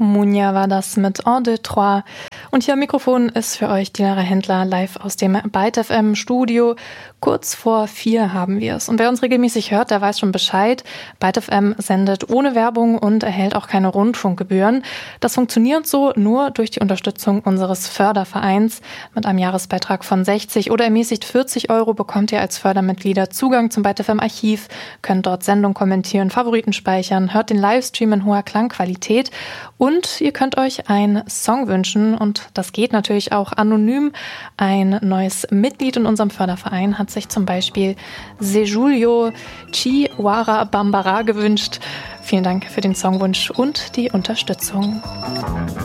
Munja war das mit En deux, trois. Und hier am Mikrofon ist für euch die Lara Händler live aus dem Byte FM Studio. Kurz vor 4 haben wir es. Und wer uns regelmäßig hört, der weiß schon Bescheid. Byte FM sendet ohne Werbung und erhält auch keine Rundfunkgebühren. Das funktioniert so nur durch die Unterstützung unseres Fördervereins. Mit einem Jahresbeitrag von 60 oder ermäßigt 40 € bekommt ihr als Fördermitglieder Zugang zum Byte FM Archiv, könnt dort Sendungen kommentieren, Favoriten speichern, hört den Livestream in hoher Klangqualität und ihr könnt euch einen Song wünschen und das geht natürlich auch anonym. Ein neues Mitglied in unserem Förderverein hat sich zum Beispiel Sejulio Chiwara Bambara gewünscht. Vielen Dank für den Songwunsch und die Unterstützung.